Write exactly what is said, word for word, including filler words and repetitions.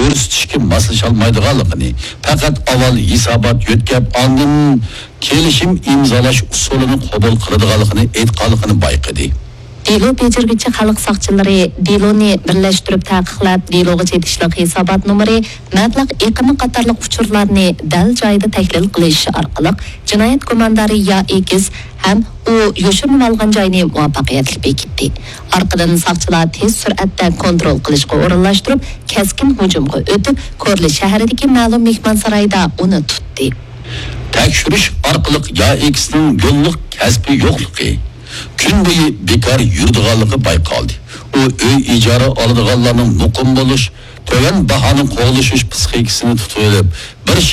ko'rsatishga moslasholmaydiganligini, faqat avval hisobot yo'tkab, ondan kelishim imzolash usulini qabul qiladiganligini aytganligini bayqadi. Delo bejirgichi xalq soqchilari Deloni birlashtirib taqiqlab, Deloga chetishliq hisobot nomeri, mablag' iqimi qatorliq uchurlarni dal joyida tahlil qilish orqali jinoyat gumondori Ya Ekiz ham u yoshirib olgan joyni muvaffaqiyatli bekitdi. Orqadan soqchilar tez sur'atda kontrol qilishga o'rinlashtirib, keskin hujumga o'tib, Korli shahridagi ma'lum mehmonsaroyda uni tutdi. Tekshirish orqali Ya Ekizning yo'lliq kasbi yo'qligi, kun bo'yi bekor yurdiganligi bayqaldi. U uy ijara oladiganlarning muqim bo'lish, to'g'an bahoni qo'g'lishish psixikasini tutib, bir